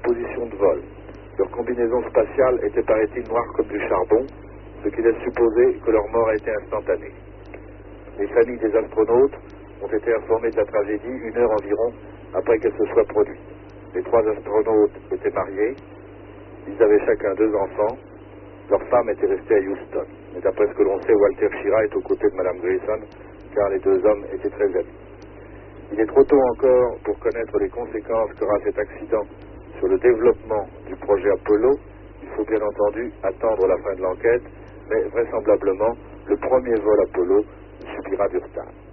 position de vol. Leur combinaison spatiale était, paraît-il, noire comme du charbon, ce qui laisse supposer que leur mort a été instantanée. Les familles des astronautes ont été informées de la tragédie 1 heure environ après qu'elle se soit produite. Les 3 astronautes étaient mariés, ils avaient chacun 2 enfants, leur femme était restée à Houston. Mais d'après ce que l'on sait, Walter Schirra est aux côtés de Mme Grayson, car les 2 hommes étaient très amis. Il est trop tôt encore pour connaître les conséquences qu'aura cet accident sur le développement du projet Apollo. Il faut bien entendu attendre la fin de l'enquête, mais vraisemblablement, le premier vol Apollo subira du retard.